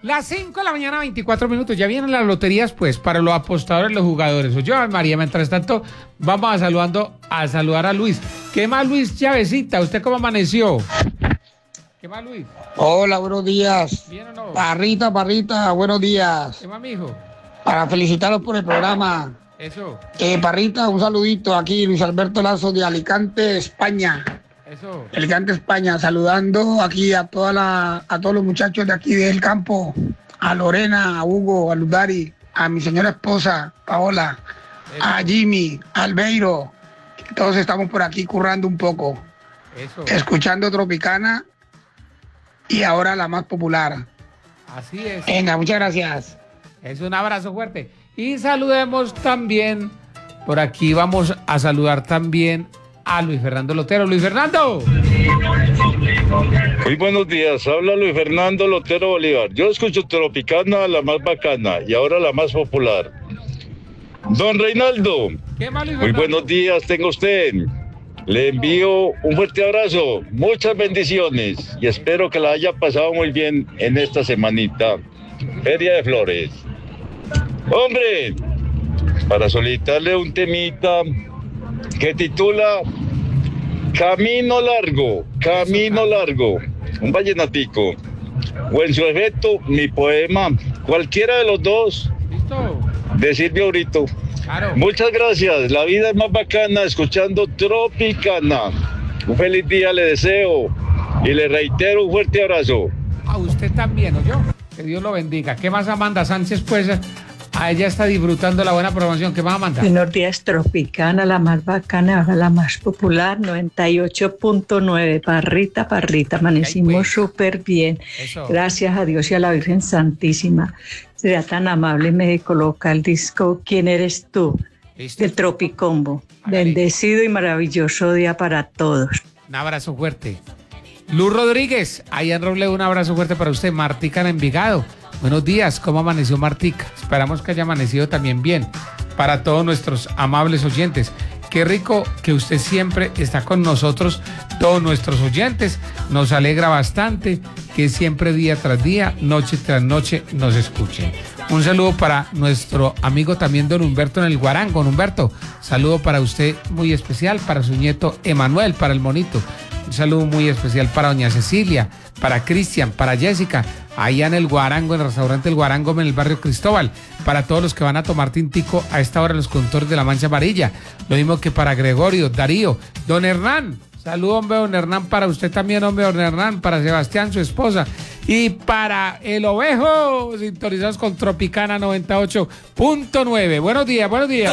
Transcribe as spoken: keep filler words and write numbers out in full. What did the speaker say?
Las cinco de la mañana, veinticuatro minutos. Ya vienen las loterías, pues, para los apostadores, los jugadores. Oye, María, mientras tanto, vamos a saludando, a saludar a Luis. ¿Qué más, Luis Chavecita? ¿Usted cómo amaneció? ¿Qué más, Luis? Hola, buenos días. ¿Bien o no? Parrita, Parrita, buenos días. ¿Qué más, mijo? Para felicitarlos por el programa. Eso. Eh, Parrita, un saludito aquí, Luis Alberto Lazo de Alicante, España. Eso. Alicante, España, saludando aquí a toda la, a todos los muchachos de aquí del campo, a Lorena, a Hugo, a Ludari, a mi señora esposa, Paola, Eso. A Jimmy, a Albeiro. Todos estamos por aquí currando un poco. Eso. Escuchando Tropicana y ahora la más popular. Así es. Venga, muchas gracias. Es un abrazo fuerte. Y saludemos también, por aquí vamos a saludar también a Luis Fernando Lotero. Luis Fernando. Muy buenos días, habla Luis Fernando Lotero Bolívar. Yo escucho Tropicana, la más bacana, y ahora la más popular. Don Reinaldo, ¿Qué más, Luis muy Fernando? buenos días, tenga usted. Le envío un fuerte abrazo, muchas bendiciones, y espero que la haya pasado muy bien en esta semanita. Feria de Flores. Hombre, para solicitarle un temita que titula Camino Largo, Camino Largo, un vallenatico, o en su efecto, mi poema, cualquiera de los dos, ¿Listo? de Silvio Brito. Claro. Muchas gracias, la vida es más bacana escuchando Tropicana. Un feliz día le deseo y le reitero un fuerte abrazo. A usted también, ¿oyó? Que Dios lo bendiga. ¿Qué más, Amanda Sánchez? Pues a ella está disfrutando la buena programación. ¿Qué más, Amanda? Buenos días, Tropicana, la más bacana, ahora la más popular, noventa y ocho punto nueve. Parrita, Parrita, amanecimos súper bien. Eso. Gracias a Dios y a la Virgen Santísima. Sería tan amable y me coloca el disco ¿Quién eres tú? ¿Listo? Del Tropicombo. Hágale. Bendecido y maravilloso día para todos. Un abrazo fuerte. Luz Rodríguez, allá en Robledo, un abrazo fuerte para usted. Martica en Envigado. Buenos días, ¿cómo amaneció Martica? Esperamos que haya amanecido también bien. Para todos nuestros amables oyentes. Qué rico que usted siempre está con nosotros, todos nuestros oyentes. Nos alegra bastante que siempre día tras día, noche tras noche nos escuchen. Un saludo para nuestro amigo también don Humberto en el Guarango. Don Humberto, saludo para usted muy especial, para su nieto Emanuel, para el monito. Un saludo muy especial para doña Cecilia, para Cristian, para Jessica, allá en el Guarango, en el restaurante El Guarango, en el barrio Cristóbal, para todos los que van a tomar tintico a esta hora, los conductores de la Mancha Amarilla, lo mismo que para Gregorio, Darío, don Hernán, saludo, hombre, don Hernán, para usted también, hombre, don Hernán, para Sebastián, su esposa, y para el Ovejo, sintonizados con Tropicana noventa y ocho punto nueve. Buenos días, buenos días.